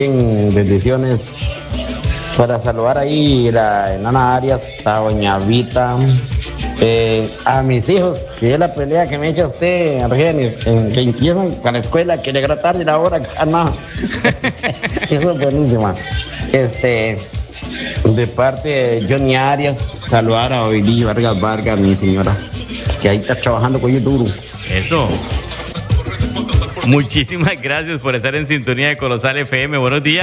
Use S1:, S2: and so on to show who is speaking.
S1: bendiciones. Para saludar ahí la enana Arias, a doña Vita, a mis hijos, que es la pelea que me echa usted, Argenis, que empiezan a la escuela, que llegará tarde la hora, no. Eso es buenísima. De parte de Johnny Arias, saludar a Oilí Vargas, mi señora, que ahí está trabajando con ellos duro.
S2: Eso. Muchísimas gracias por estar en sintonía de Colosal FM. Buenos días.